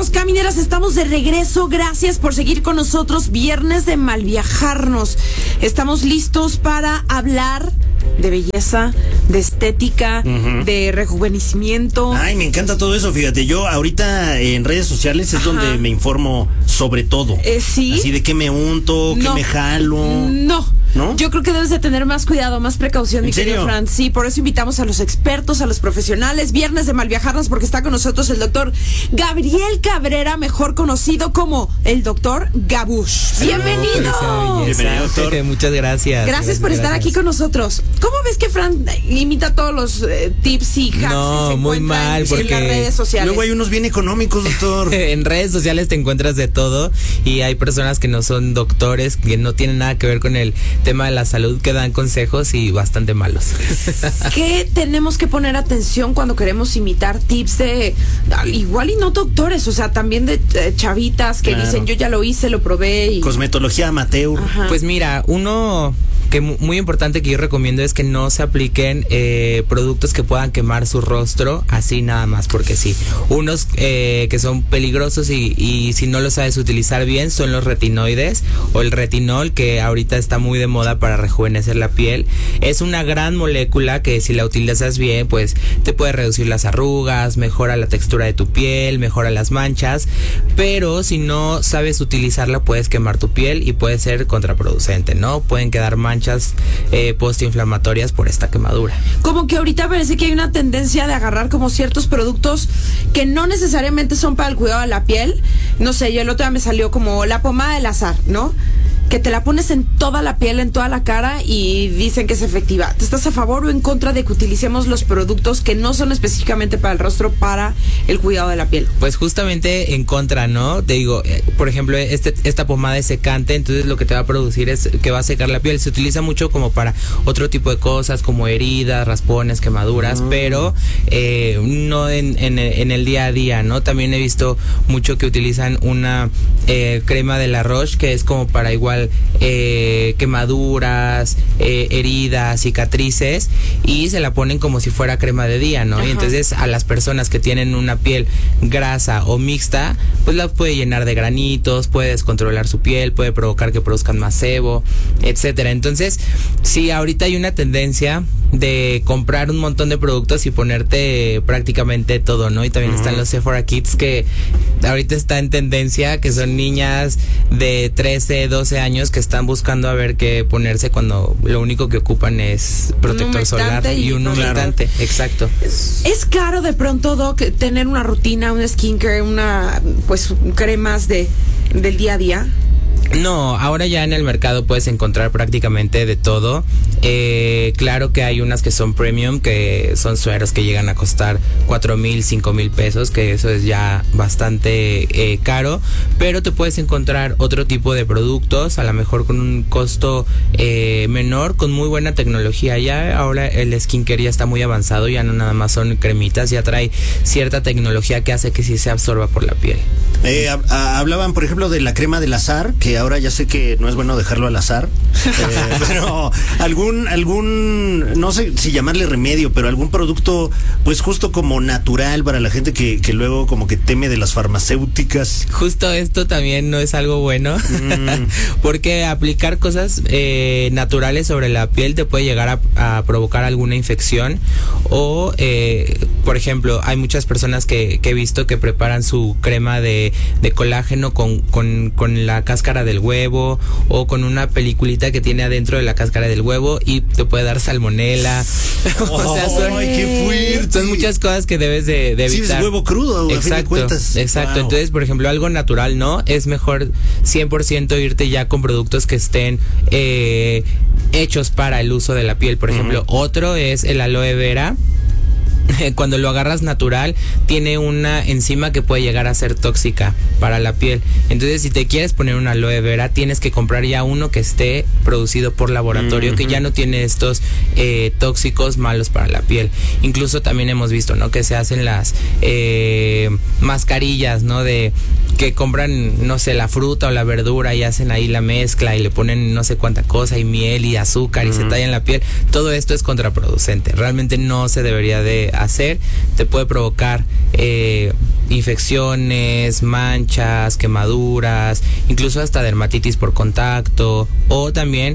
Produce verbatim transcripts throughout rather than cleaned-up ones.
Camineros, camineras, estamos de regreso. Gracias por seguir con nosotros. Viernes de Malviajarnos. Estamos listos para hablar de belleza, de estética, uh-huh. de rejuvenecimiento. Ay, me encanta todo eso, fíjate. Yo ahorita en redes sociales es Ajá. donde me informo sobre todo. Eh, ¿Sí? Así de qué me unto, qué no. me jalo. No. ¿No? Yo creo que debes de tener más cuidado, más precaución, mi querido Fran. Sí, por eso invitamos a los expertos, a los profesionales. Viernes de Malviajarnos, porque está con nosotros el doctor Gabriel Cabrera, mejor conocido como el doctor Gabush. ¡Bienvenido! Bienvenido, doctor. Muchas gracias. Gracias, gracias por estar gracias. aquí con nosotros. ¿Cómo ves que Fran imita todos los eh, tips y hacks no, que se muy mal, en, porque en las redes sociales? Luego hay unos bien económicos, doctor. En redes sociales te encuentras de todo y hay personas que no son doctores, que no tienen nada que ver con el tema de la salud, que dan consejos y bastante malos. ¿Qué tenemos que poner atención cuando queremos imitar tips de, igual y no doctores, o sea, también de eh, chavitas que claro. dicen, yo ya lo hice, lo probé? Y... Cosmetología amateur. Ajá. Pues mira, uno que muy importante que yo recomiendo es que no se apliquen eh, productos que puedan quemar su rostro así nada más, porque sí. Unos eh, que son peligrosos y, y si no los sabes utilizar bien son los retinoides o el retinol, que ahorita está muy de moda para rejuvenecer la piel. Es una gran molécula que si la utilizas bien, pues te puede reducir las arrugas, mejora la textura de tu piel, mejora las manchas, pero si no sabes utilizarla puedes quemar tu piel y puede ser contraproducente, ¿no? Pueden quedar manchas eh, postinflamatorias por esta quemadura. Como que ahorita parece que hay una tendencia de agarrar como ciertos productos que no necesariamente son para el cuidado de la piel. No sé, yo el otro día me salió como la pomada del azar, ¿no? Que te la pones en toda la piel, en toda la cara y dicen que es efectiva. ¿Te estás a favor o en contra de que utilicemos los productos que no son específicamente para el rostro, para el cuidado de la piel? Pues justamente en contra, ¿no? Te digo, eh, por ejemplo, este, esta pomada es secante, entonces lo que te va a producir es que va a secar la piel. Se utiliza mucho como para otro tipo de cosas, como heridas, raspones, quemaduras, mm. pero eh, no en, en, en el día a día, ¿no? También he visto mucho que utilizan una eh, crema de la Roche, que es como para igual Eh, quemaduras, eh, heridas, cicatrices, y se la ponen como si fuera crema de día, ¿no? Ajá. Y entonces a las personas que tienen una piel grasa o mixta, pues la puede llenar de granitos, puede descontrolar su piel, puede provocar que produzcan más sebo, etcétera. Entonces, sí, ahorita hay una tendencia de comprar un montón de productos y ponerte prácticamente todo, ¿no? Y también uh-huh. están los Sephora Kids, que ahorita está en tendencia, que son niñas de trece, doce años que están buscando a ver qué ponerse cuando lo único que ocupan es protector solar y, y un humectante. Claro. Exacto. ¿Es caro de pronto, Doc, tener una rutina, un skincare, una, pues, cremas de, del día a día? No, ahora ya en el mercado puedes encontrar prácticamente de todo. Eh, claro que hay unas que son premium, que son sueros que llegan a costar cuatro mil, cinco mil pesos, que eso es ya bastante eh, caro, pero te puedes encontrar otro tipo de productos, a lo mejor con un costo eh, menor, con muy buena tecnología. Ya ahora el skincare ya está muy avanzado, ya no nada más son cremitas, ya trae cierta tecnología que hace que sí se absorba por la piel. Eh, a, a, hablaban, por ejemplo, de la crema del azar, que ahora ya sé que no es bueno dejarlo al azar, eh, pero algún, algún, no sé si llamarle remedio, pero algún producto, pues justo como natural para la gente que, que luego como que teme de las farmacéuticas. Justo esto también no es algo bueno, mm. porque aplicar cosas eh, naturales sobre la piel te puede llegar a, a provocar alguna infección o, eh, por ejemplo, hay muchas personas que, que he visto que preparan su crema de, de colágeno con, con, con la cáscara del huevo o con una peliculita que tiene adentro de la cáscara del huevo y te puede dar salmonela. Oh, o sea, son, ay, qué fuerte. Son muchas cosas que debes de, de evitar. Sí, es huevo crudo, exacto, a fin de cuentas. Exacto, wow. Entonces, por ejemplo, algo natural, ¿no? Es mejor cien por ciento irte ya con productos que estén eh, hechos para el uso de la piel. Por ejemplo, uh-huh. otro es el aloe vera. Cuando lo agarras natural, tiene una enzima que puede llegar a ser tóxica para la piel. Entonces, si te quieres poner una aloe vera, tienes que comprar ya uno que esté producido por laboratorio, uh-huh. que ya no tiene estos eh, tóxicos malos para la piel. Incluso también hemos visto, ¿no? Que se hacen las eh, mascarillas, ¿no? De que compran, no sé, la fruta o la verdura y hacen ahí la mezcla y le ponen no sé cuánta cosa y miel y azúcar y mm. se tallan la piel. Todo esto es contraproducente. Realmente no se debería de hacer. Te puede provocar eh, infecciones, manchas, quemaduras, incluso hasta dermatitis por contacto, o también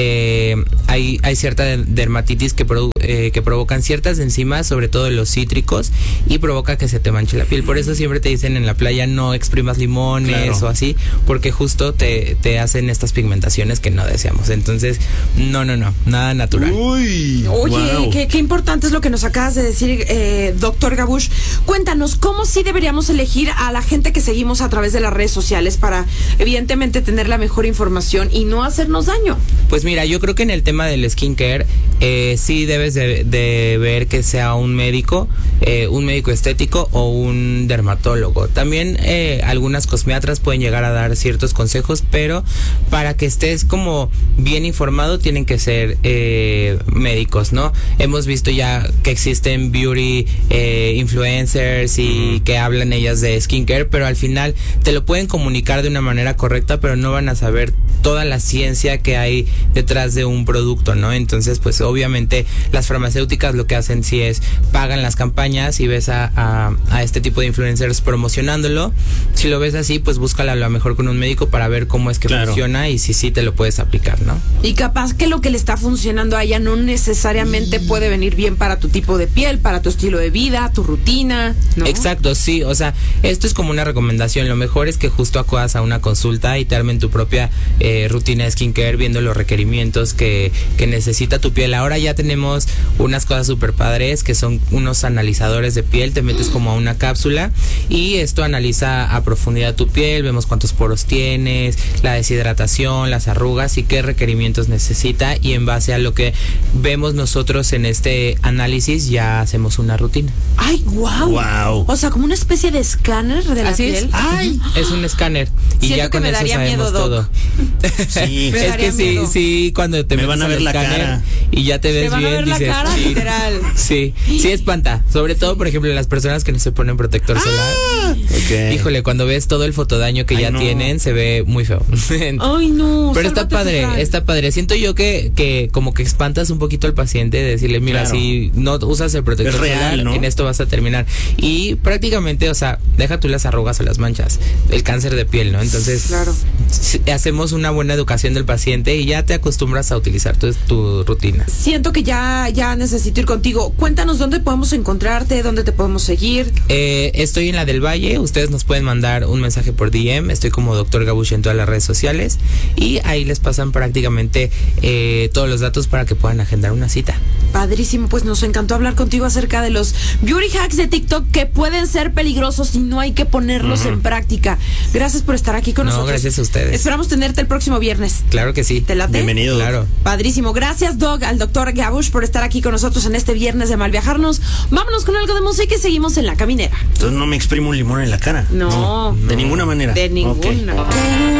eh, hay, hay cierta dermatitis que, produ eh, que provocan ciertas enzimas, sobre todo los cítricos, y provoca que se te manche la piel. Por eso siempre te dicen en la playa no exprimas limones, claro, o así, porque justo te, te hacen estas pigmentaciones que no deseamos. Entonces, no, no, no, nada natural. Uy, Oye, wow. qué, qué importante es lo que nos acabas de decir, eh, doctor Gabush. Cuéntanos, ¿cómo sí deberíamos elegir a la gente que seguimos a través de las redes sociales para, evidentemente, tener la mejor información y no hacernos daño? Pues mira, yo creo que en el tema del skincare, eh, sí debes de, de ver que sea un médico, eh, un médico estético o un dermatólogo. También eh, algunas cosmiatras pueden llegar a dar ciertos consejos, pero para que estés como bien informado tienen que ser eh, médicos, ¿no? Hemos visto ya que existen beauty eh, influencers y uh-huh. que hablan ellas de skincare, pero al final te lo pueden comunicar de una manera correcta, pero no van a saber toda la ciencia que hay detrás de un producto, ¿no? Entonces, pues obviamente las farmacéuticas lo que hacen sí es pagan las campañas y ves a, a, a este tipo de influencers promocionándolo. Si lo ves así, pues búscala a lo mejor con un médico para ver cómo es que claro. funciona y si sí te lo puedes aplicar, ¿no? Y capaz que lo que le está funcionando a ella no necesariamente mm. puede venir bien para tu tipo de piel, para tu estilo de vida, tu rutina, ¿no? Exacto, sí, o sea, esto es como una recomendación. Lo mejor es que justo acudas a una consulta y te armen tu propia eh, rutina de skincare viendo los requerimientos que, que necesita tu piel. Ahora ya tenemos unas cosas súper padres que son unos analizadores de piel. Te metes como a una cápsula y esto analiza a profundidad tu piel. Vemos cuántos poros tienes, la deshidratación, las arrugas y qué requerimientos necesita, y en base a lo que vemos nosotros en este análisis ya hacemos una rutina. ¡Ay, wow! Wow. O sea, como una especie de escáner de la Así piel. Es. ¡Ay! Es un escáner y Siento ya con que me eso daría sabemos miedo, todo. Sí. Me Es que sí, miedo. sí, cuando te me metes van a ver al la escáner cara y ya te ves Te van bien, a ver dices, la cara, sí, literal. Sí, sí espanta, sobre todo por ejemplo las personas que no se ponen protector ah, solar. Okay. Híjole, cuando ves todo el fotodaño que Ay, ya no. tienen, se ve muy feo. Ay, no. Pero está padre, está padre. Siento yo que, que como que espantas un poquito al paciente de decirle, mira, claro. si no usas el protector es real, solar, ¿no? en esto vas a terminar. Y prácticamente, o sea, deja tú las arrugas o las manchas, el cáncer de piel, ¿no? Entonces, claro. hacemos una buena educación del paciente y ya te acostumbras a utilizar tu, tu rutina. Siento que ya, ya necesito ir contigo. Cuéntanos dónde podemos encontrarte, dónde te podemos seguir. Eh, estoy en la del Valle, ustedes nos pueden mandar un mensaje por D M, estoy como doctor Gabush en todas las redes sociales y ahí les pasan prácticamente eh, todos los datos para que puedan agendar una cita. Padrísimo, pues nos encantó hablar contigo acerca de los beauty hacks de TikTok que pueden ser peligrosos y no hay que ponerlos uh-huh. en práctica. Gracias por estar aquí con no, nosotros. Gracias a ustedes. Esperamos tenerte el próximo viernes. Claro que sí. ¿Te late? Bienvenido. Claro. Padrísimo. Gracias, Doc, al doctor Gabush por estar aquí con nosotros en este viernes de Malviajarnos. Vámonos con algo de música y seguimos en La Caminera. Entonces no me exprimo un limón en la cara. No. no de ninguna manera. De ninguna. Okay.